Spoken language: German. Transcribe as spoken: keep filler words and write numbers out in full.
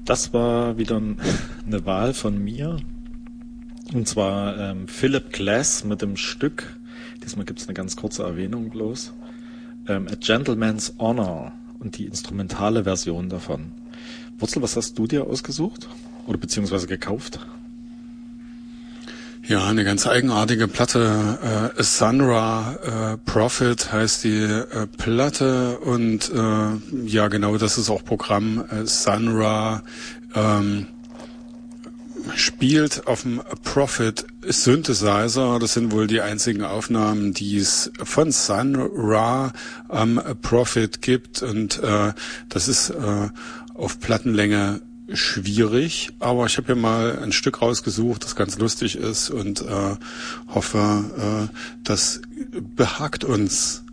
Das war wieder eine Wahl von mir. Und zwar ähm, Philip Glass mit dem Stück, diesmal gibt es eine ganz kurze Erwähnung bloß, ähm, A Gentleman's Honor und die instrumentale Version davon. Wurzel, was hast du dir ausgesucht? Oder beziehungsweise gekauft? Ja, eine ganz eigenartige Platte. Äh, Sun Ra äh, Prophet heißt die äh, Platte und äh, ja, genau, das ist auch Programm. Äh, Sun Ra ähm, spielt auf dem Prophet Synthesizer. Das sind wohl die einzigen Aufnahmen, die es von Sun Ra am Prophet gibt und äh, das ist äh, auf Plattenlänge schwierig, aber ich habe hier mal ein Stück rausgesucht, das ganz lustig ist und äh, hoffe, äh, das behagt uns.